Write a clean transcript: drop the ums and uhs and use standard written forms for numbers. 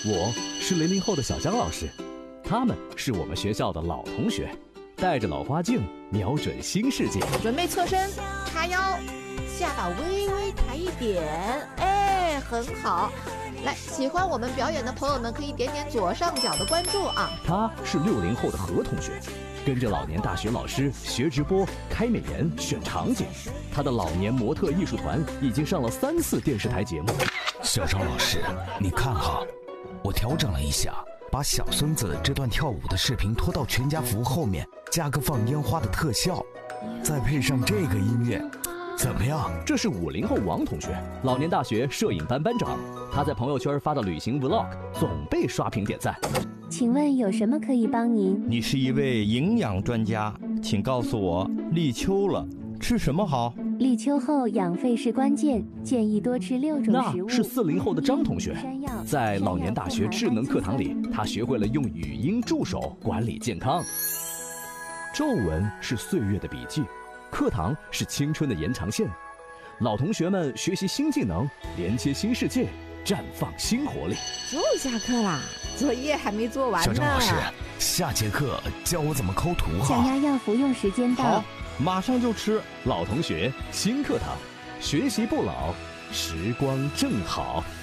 我是00后的小张老师，他们是我们学校的老同学，带着老花镜，瞄准新世界。 准备侧身，叉腰，下巴微微抬一点，哎，很好。来，喜欢我们表演的朋友们可以点点左上角的关注啊。 他是60后的何同学，跟着老年大学老师学直播、开美颜、选场景。他的老年模特艺术团已经上了3次电视台节目。 小张老师，你看哈，我调整了一下，把小孙子这段跳舞的视频拖到全家福后面，加个放烟花的特效，再配上这个音乐，怎么样？ 这是50后王同学，老年大学摄影班班长。他在朋友圈发的旅行 vlog 总被刷屏点赞。 请问有什么可以帮您？ 你是一位营养专家，请告诉我，立秋了，吃什么好？ 立秋后养肺是关键，建议多吃6种食物。 那是40后的张同学，在老年大学智能课堂里，他学会了用语音助手管理健康。皱纹是岁月的笔记，课堂是青春的延长线。老同学们学习新技能，连接新世界，绽放新活力。 就下课啦，作业还没做完呢。 小张老师，下节课教我怎么抠图哈。 降压药服用时间到。 好，马上就吃。 老同学，新课堂，学习不老，时光正好。